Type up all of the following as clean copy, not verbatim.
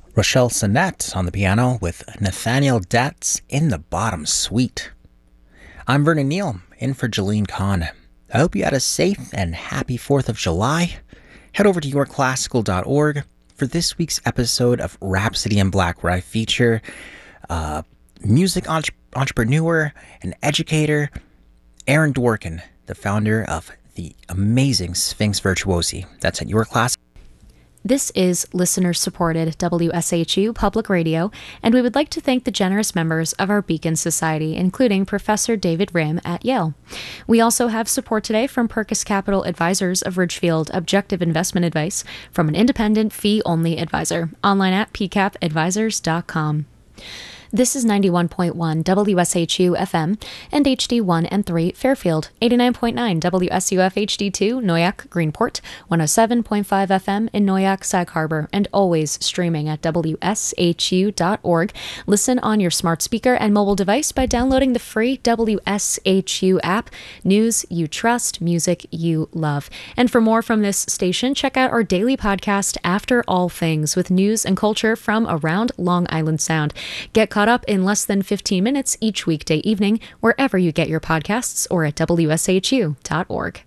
Rochelle Sinnett on the piano with Nathaniel Datz in the bottom suite. I'm Vernon Neal, in for Jalene Kahn. I hope you had a safe and happy 4th of July. Head over to yourclassical.org for this week's episode of Rhapsody in Black, where I feature music entrepreneur and educator Aaron Dworkin, the founder of the amazing Sphinx Virtuosi. That's at Your Class. This is listener-supported WSHU Public Radio, and we would like to thank the generous members of our Beacon Society, including Professor David Rim at Yale. We also have support today from Perkus Capital Advisors of Ridgefield, objective investment advice from an independent fee-only advisor. Online at pcapadvisors.com. This is 91.1 WSHU FM and HD1 and 3 Fairfield, 89.9 WSUF HD2 Noyak Greenport, 107.5 FM in Noyak Sag Harbor, and always streaming at WSHU.org. Listen on your smart speaker and mobile device by downloading the free WSHU app. News you trust, music you love. And for more from this station, check out our daily podcast, After All Things, with news and culture from around Long Island Sound. Get caught up in less than 15 minutes each weekday evening, wherever you get your podcasts or at WSHU.org.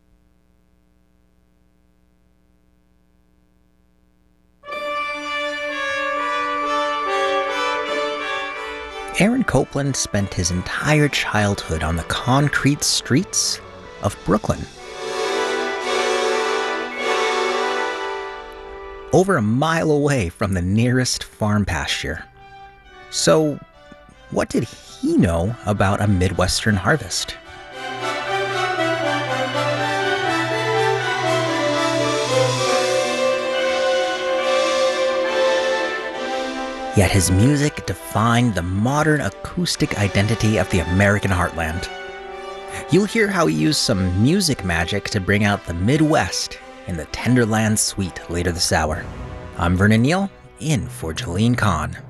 Aaron Copland spent his entire childhood on the concrete streets of Brooklyn. Over a mile away from the nearest farm pasture. So, what did he know about a Midwestern harvest? Yet his music defined the modern acoustic identity of the American heartland. You'll hear how he used some music magic to bring out the Midwest in the Tenderland Suite later this hour. I'm Vernon Neal, in for Jalene Kahn.